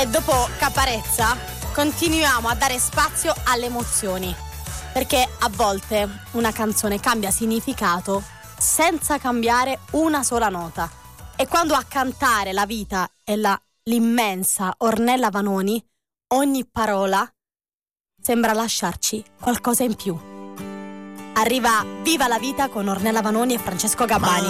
E dopo Caparezza continuiamo a dare spazio alle emozioni, perché a volte una canzone cambia significato senza cambiare una sola nota. E quando a cantare la vita è l'immensa Ornella Vanoni, ogni parola sembra lasciarci qualcosa in più. Arriva Viva la vita con Ornella Vanoni e Francesco Gabbani.